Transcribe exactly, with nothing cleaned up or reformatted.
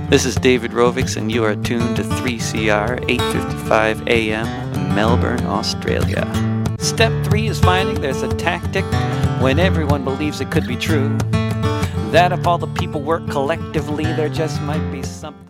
This is David Rovix, and you are tuned to three C R eight fifty-five A M, Melbourne, Australia. Step three is finding there's a tactic when everyone believes it could be true, that if all the people work collectively, there just might be something.